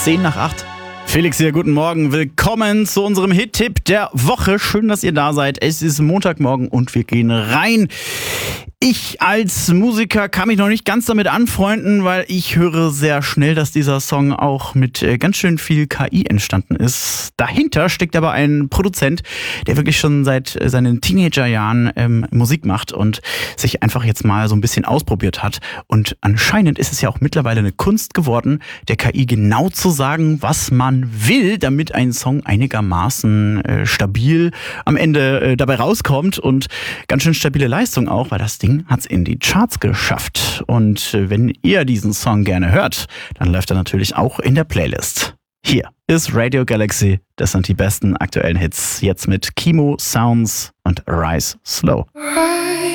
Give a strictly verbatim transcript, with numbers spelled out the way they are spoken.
zehn nach acht. Felix hier, guten Morgen. Willkommen zu unserem Hit-Tipp der Woche. Schön, dass ihr da seid. Es ist Montagmorgen und wir gehen rein. Ich als Musiker kann mich noch nicht ganz damit anfreunden, weil ich höre sehr schnell, dass dieser Song auch mit äh, ganz schön viel K I entstanden ist. Dahinter steckt aber ein Produzent, der wirklich schon seit äh, seinen Teenagerjahren ähm, Musik macht und sich einfach jetzt mal so ein bisschen ausprobiert hat. Und anscheinend ist es ja auch mittlerweile eine Kunst geworden, der K I genau zu sagen, was man will, damit ein Song einigermaßen äh, stabil am Ende äh, dabei rauskommt und ganz schön stabile Leistung auch, weil das Ding hat's in die Charts geschafft. Und äh, wenn ihr diesen Song gerne hört, dann läuft er natürlich auch in der Playlist. Hier ist Radio Galaxy. Das sind die besten aktuellen Hits. Jetzt mit Kimo, Sounds und Rise Slow.